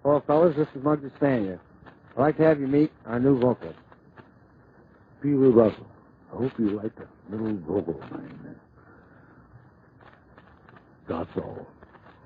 Hello, fellas. This is Muggsy Stanier. I'd like to have you meet our new vocalist. Peter Russell. I hope you like the little vocal thing. That's all.